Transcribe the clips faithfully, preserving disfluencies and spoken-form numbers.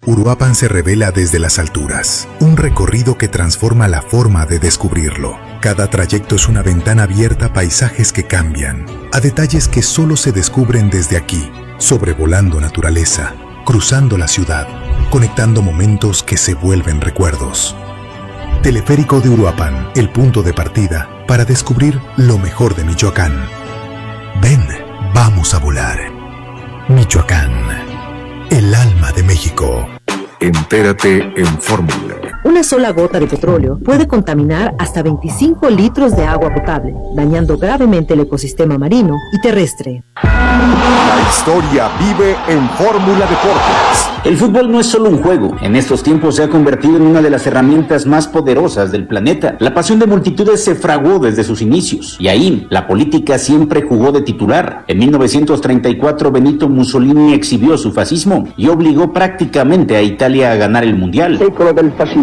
Uruapan se revela desde las alturas, un recorrido que transforma la forma de descubrirlo. Cada trayecto es una ventana abierta a paisajes que cambian, a detalles que solo se descubren desde aquí, sobrevolando naturaleza, cruzando la ciudad, conectando momentos que se vuelven recuerdos. Teleférico de Uruapan, el punto de partida para descubrir lo mejor de Michoacán. Ven, vamos a volar. Michoacán, el alma de México. Entérate en Fórmula. Una sola gota de petróleo puede contaminar hasta veinticinco litros de agua potable, dañando gravemente el ecosistema marino y terrestre. La historia vive en Fórmula Deportes. El fútbol no es solo un juego. En estos tiempos se ha convertido en una de las herramientas más poderosas del planeta. La pasión de multitudes se fraguó desde sus inicios. Y ahí, la política siempre jugó de titular. En mil novecientos treinta y cuatro, Benito Mussolini exhibió su fascismo y obligó prácticamente a Italia a ganar el Mundial. Secolo del fascismo.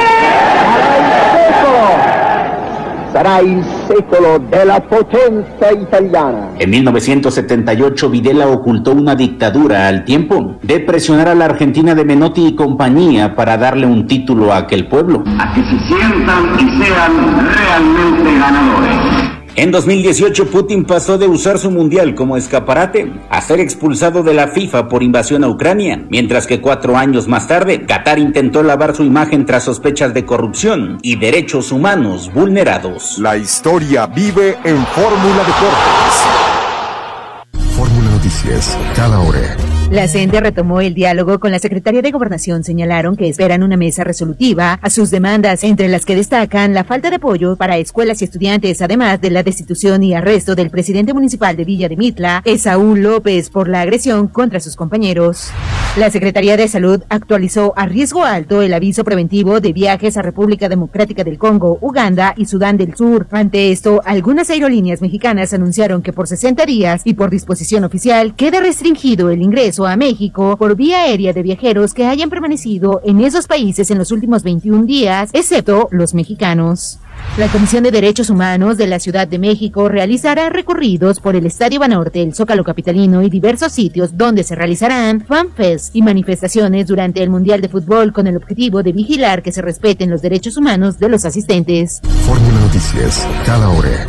Sarà il secolo della potenza italiana. En mil novecientos setenta y ocho, Videla ocultó una dictadura al tiempo de presionar a la Argentina de Menotti y compañía para darle un título a aquel pueblo. A que se sientan y sean realmente ganadores. En dos mil dieciocho, Putin pasó de usar su mundial como escaparate a ser expulsado de la FIFA por invasión a Ucrania, mientras que cuatro años más tarde, Qatar intentó lavar su imagen tras sospechas de corrupción y derechos humanos vulnerados. La historia vive en Fórmula Deportes. Fórmula Noticias, cada hora. La C N D retomó el diálogo con la Secretaría de Gobernación. Señalaron que esperan una mesa resolutiva a sus demandas, entre las que destacan la falta de apoyo para escuelas y estudiantes, además de la destitución y arresto del presidente municipal de Villa de Mitla, Esaú López, por la agresión contra sus compañeros. La Secretaría de Salud actualizó a riesgo alto el aviso preventivo de viajes a República Democrática del Congo, Uganda y Sudán del Sur. Ante esto, algunas aerolíneas mexicanas anunciaron que por sesenta días y por disposición oficial queda restringido el ingreso a México por vía aérea de viajeros que hayan permanecido en esos países en los últimos veintiún días, excepto los mexicanos. La Comisión de Derechos Humanos de la Ciudad de México realizará recorridos por el Estadio Banorte, el Zócalo capitalino y diversos sitios donde se realizarán fanfests y manifestaciones durante el Mundial de Fútbol con el objetivo de vigilar que se respeten los derechos humanos de los asistentes. Fórmula Noticias, cada hora.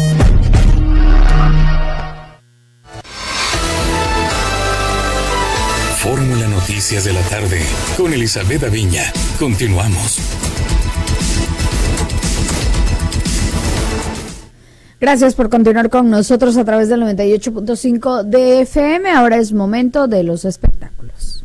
Fórmula Noticias de la tarde con Elizabeth Aviña. Continuamos. Gracias por continuar con nosotros a través del noventa y ocho punto cinco de F M. Ahora es momento de los espectáculos.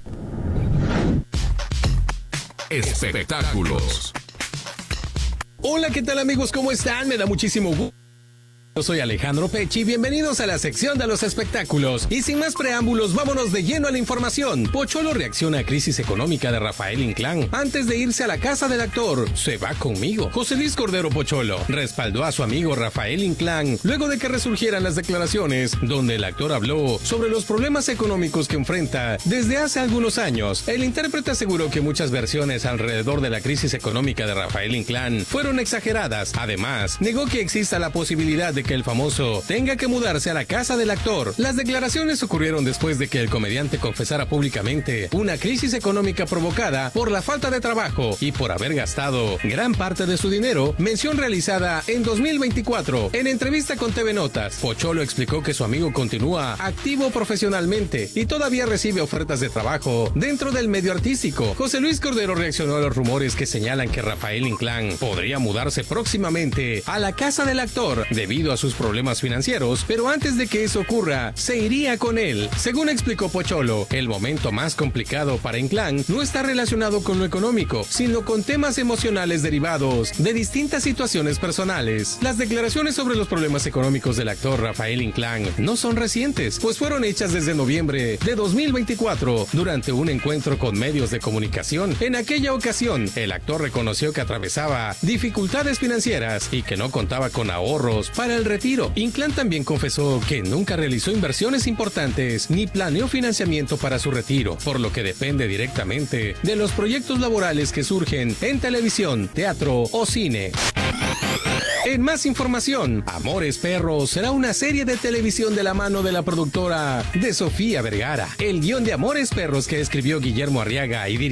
Espectáculos. Hola, ¿qué tal amigos? ¿Cómo están? Me da muchísimo gusto. Yo soy Alejandro Pecci, bienvenidos a la sección de los espectáculos. Y sin más preámbulos, vámonos de lleno a la información. Pocholo reacciona a crisis económica de Rafael Inclán. Antes de irse a la casa del actor, se va conmigo. José Luis Cordero Pocholo respaldó a su amigo Rafael Inclán luego de que resurgieran las declaraciones donde el actor habló sobre los problemas económicos que enfrenta desde hace algunos años. El intérprete aseguró que muchas versiones alrededor de la crisis económica de Rafael Inclán fueron exageradas. Además, negó que exista la posibilidad de que el famoso tenga que mudarse a la casa del actor. Las declaraciones ocurrieron después de que el comediante confesara públicamente una crisis económica provocada por la falta de trabajo y por haber gastado gran parte de su dinero, mención realizada en dos mil veinticuatro. En entrevista con T V Notas, Pocholo explicó que su amigo continúa activo profesionalmente y todavía recibe ofertas de trabajo dentro del medio artístico. José Luis Cordero reaccionó a los rumores que señalan que Rafael Inclán podría mudarse próximamente a la casa del actor debido a sus problemas financieros, pero antes de que eso ocurra, se iría con él. Según explicó Pocholo, el momento más complicado para Inclán no está relacionado con lo económico, sino con temas emocionales derivados de distintas situaciones personales. Las declaraciones sobre los problemas económicos del actor Rafael Inclán no son recientes, pues fueron hechas desde noviembre de dos mil veinticuatro, durante un encuentro con medios de comunicación. En aquella ocasión, el actor reconoció que atravesaba dificultades financieras y que no contaba con ahorros para el retiro. Inclán también confesó que nunca realizó inversiones importantes ni planeó financiamiento para su retiro, por lo que depende directamente de los proyectos laborales que surgen en televisión, teatro o cine. En más información, Amores Perros será una serie de televisión de la mano de la productora de Sofía Vergara. El guión de Amores Perros, que escribió Guillermo Arriaga y dirigió